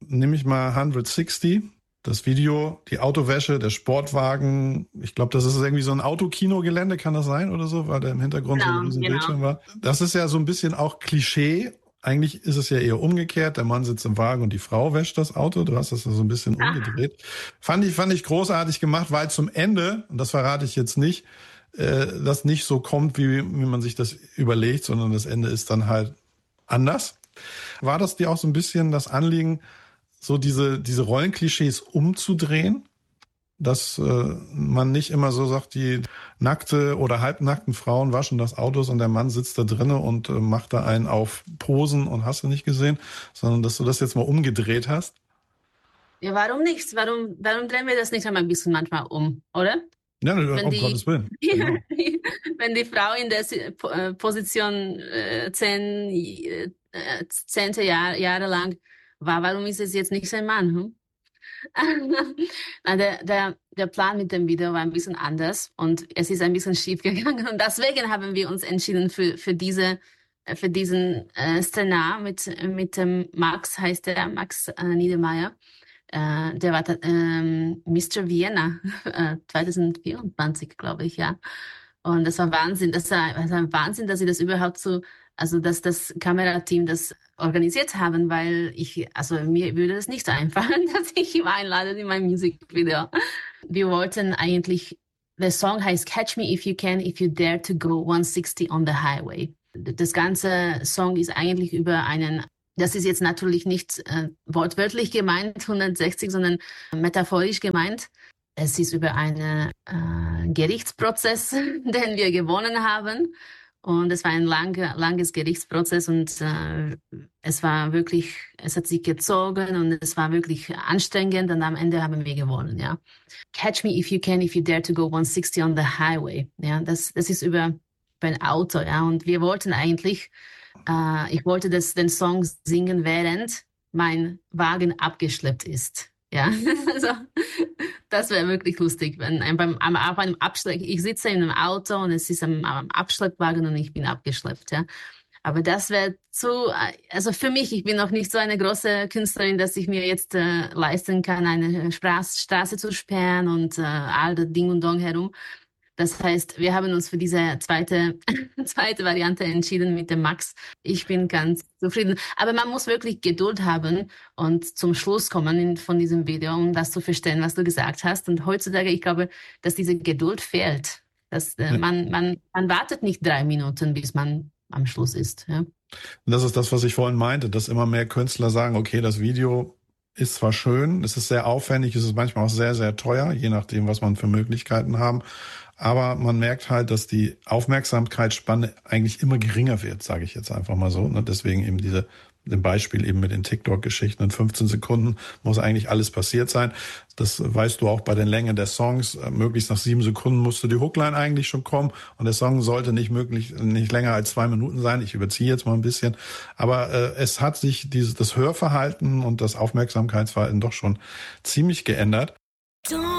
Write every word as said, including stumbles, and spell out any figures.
nehme ich mal hundertsechzig. Das Video, die Autowäsche, der Sportwagen. Ich glaube, das ist irgendwie so ein Autokinogelände, kann das sein oder so, weil da im Hintergrund genau, so ein riesen genau. Bildschirm war. Das ist ja so ein bisschen auch Klischee. Eigentlich ist es ja eher umgekehrt. Der Mann sitzt im Wagen und die Frau wäscht das Auto. Du hast das ja so ein bisschen Aha. umgedreht. Fand ich, fand ich großartig gemacht, weil zum Ende, und das verrate ich jetzt nicht, äh, das nicht so kommt, wie, wie man sich das überlegt, sondern das Ende ist dann halt anders. War das dir auch so ein bisschen das Anliegen, so diese, diese Rollenklischees umzudrehen? Dass äh, man nicht immer so sagt, die nackte oder halbnackten Frauen waschen das Autos und der Mann sitzt da drinnen und äh, macht da einen auf Posen und hast du nicht gesehen, sondern dass du das jetzt mal umgedreht hast? Ja, warum nicht? Warum, warum drehen wir das nicht einmal ein bisschen manchmal um, oder? Ja, Wenn um die, Gottes Willen. Genau. wenn die Frau in der Si- Po- äh, Position äh, zehn, äh, zehnte Jahr, Jahre lang war, warum ist es jetzt nicht sein Mann? Hm? Na, der, der, der Plan mit dem Video war ein bisschen anders und es ist ein bisschen schief gegangen und deswegen haben wir uns entschieden für, für diese, für diesen äh, Szenar mit, mit dem Max, heißt der, Max äh, Niedermeyer. Äh, der war ähm, Mister Vienna äh, zwanzig vierundzwanzig, glaube ich, ja. Und das war Wahnsinn. Das war, das war Wahnsinn, dass sie das überhaupt so, also dass das Kamerateam das organisiert haben, weil ich, also mir würde es nicht einfallen, dass ich ihn einlade in mein Musikvideo. Wir wollten eigentlich, der Song heißt Catch Me If You Can, If You Dare to Go hundertsechzig on the Highway. Das ganze Song ist eigentlich über einen, das ist jetzt natürlich nicht äh, wortwörtlich gemeint, hundertsechzig, sondern metaphorisch gemeint. Es ist über einen äh, Gerichtsprozess, den wir gewonnen haben. Und es war ein langer, langes Gerichtsprozess und äh, es war wirklich, es hat sich gezogen und es war wirklich anstrengend und am Ende haben wir gewonnen, ja. Catch me if you can, if you dare to go hundertsechzig on the highway. Ja, das, das ist über, über ein Auto, ja. Und wir wollten eigentlich, äh, ich wollte das, den Song singen, während mein Wagen abgeschleppt ist. Ja, also das wäre wirklich lustig, wenn ein, beim am, am Abschlepp, ich sitze in einem Auto und es ist am, am Abschleppwagen und ich bin abgeschleppt, ja. Aber das wäre zu, also für mich, ich bin noch nicht so eine große Künstlerin, dass ich mir jetzt äh, leisten kann, eine Straße, Straße zu sperren und äh, all das Ding und Dong herum. Das heißt, wir haben uns für diese zweite, zweite Variante entschieden mit dem Max. Ich bin ganz zufrieden. Aber man muss wirklich Geduld haben und zum Schluss kommen in, von diesem Video, um das zu verstehen, was du gesagt hast. Und heutzutage, ich glaube, dass diese Geduld fehlt. Dass, äh, man, man, man wartet nicht drei Minuten, bis man am Schluss ist. Ja. Und das ist das, was ich vorhin meinte, dass immer mehr Künstler sagen, okay, das Video ist zwar schön, es ist sehr aufwendig, es ist manchmal auch sehr, sehr teuer, je nachdem, was man für Möglichkeiten haben. Aber man merkt halt, dass die Aufmerksamkeitsspanne eigentlich immer geringer wird, sage ich jetzt einfach mal so. Ne? Deswegen eben diese, dem Beispiel eben mit den TikTok-Geschichten. In fünfzehn Sekunden muss eigentlich alles passiert sein. Das weißt du auch bei den Längen der Songs. Möglichst nach sieben Sekunden musste die Hookline eigentlich schon kommen. Und der Song sollte nicht möglich, nicht länger als zwei Minuten sein. Ich überziehe jetzt mal ein bisschen. Aber äh, es hat sich dieses, das Hörverhalten und das Aufmerksamkeitsverhalten doch schon ziemlich geändert.